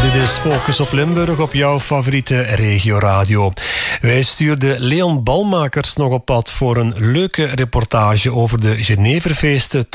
Dit is Focus op Limburg op jouw favoriete regioradio. Wij stuurden Leon Balmakers nog op pad voor een leuke reportage over de Geneverfeesten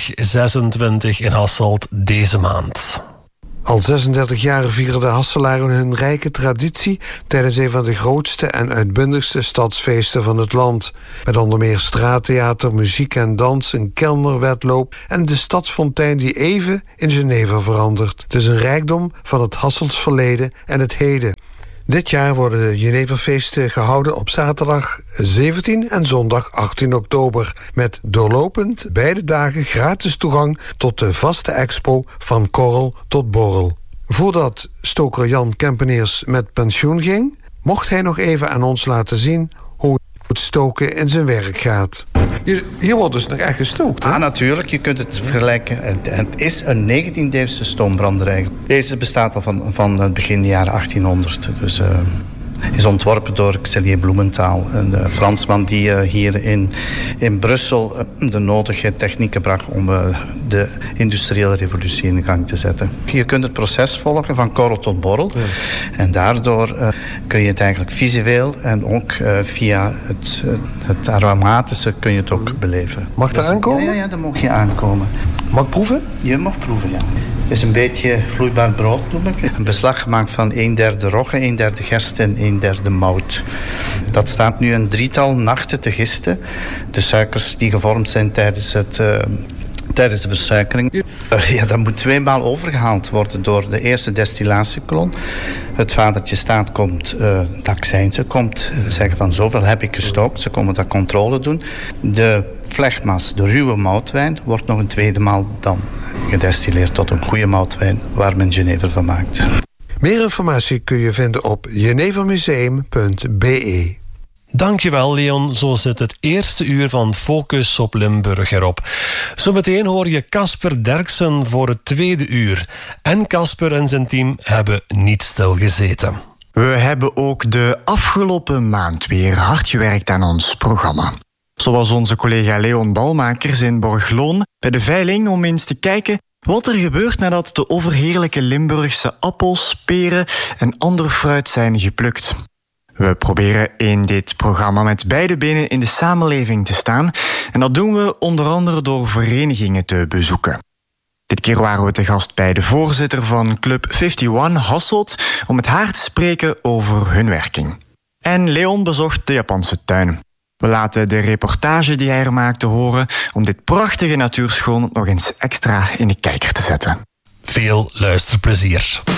2026 in Hasselt deze maand. Al 36 jaar vieren de Hasselaren hun rijke traditie tijdens een van de grootste en uitbundigste stadsfeesten van het land. Met onder meer straattheater, muziek en dans, een kelnerwedloop en de stadsfontein die even in Genever verandert. Het is een rijkdom van het Hasselts verleden en het heden. Dit jaar worden de Geneverfeesten gehouden op zaterdag 17 en zondag 18 oktober... met doorlopend beide dagen gratis toegang tot de vaste expo van korrel tot borrel. Voordat stoker Jan Kempeneers met pensioen ging, mocht hij nog even aan ons laten zien hoe het stoken in zijn werk gaat. Hier wordt dus nog echt gestookt, hè? Natuurlijk, je kunt het vergelijken. Het is een 19e-eeuwse stoombranderij. Deze bestaat al van het begin jaren 1800. Dus is ontworpen door Xelier Bloementaal, een Fransman die hier in Brussel de nodige technieken bracht om de industriële revolutie in gang te zetten. Je kunt het proces volgen van korrel tot borrel. Ja. En daardoor kun je het eigenlijk visueel en ook via het aromatische kun je het ook beleven. Mag er aankomen? Ja, dan mag je aankomen. Mag ik proeven? Je mag proeven, ja. Het is een beetje vloeibaar brood, noem ik. Een beslag gemaakt van 1/3 rogge, 1/3 gerst en 1/3 mout. Dat staat nu een 3-tal nachten te gisten. De suikers die gevormd zijn tijdens de versuikering. Dat moet 2 maal overgehaald worden door de eerste destillatiekolon. Het vadertje staat komt, het accijnse komt zeggen van zoveel heb ik gestookt. Ze komen dat controle doen. De vlegmas, de ruwe moutwijn, wordt nog een tweede maal dan gedestilleerd tot een goede moutwijn waar men Genever van maakt. Meer informatie kun je vinden op genevermuseum.be. Dankjewel Leon, zo zit het eerste uur van Focus op Limburg erop. Zometeen hoor je Casper Derksen voor het tweede uur. En Casper en zijn team hebben niet stilgezeten. We hebben ook de afgelopen maand weer hard gewerkt aan ons programma. Zoals onze collega Leon Balmakers in Borgloon bij de veiling om eens te kijken wat er gebeurt nadat de overheerlijke Limburgse appels, peren en ander fruit zijn geplukt. We proberen in dit programma met beide benen in de samenleving te staan. En dat doen we onder andere door verenigingen te bezoeken. Dit keer waren we te gast bij de voorzitter van Club 51 Hasselt om met haar te spreken over hun werking. En Leon bezocht de Japanse tuin. We laten de reportage die hij er maakte horen om dit prachtige natuurschoon nog eens extra in de kijker te zetten. Veel luisterplezier.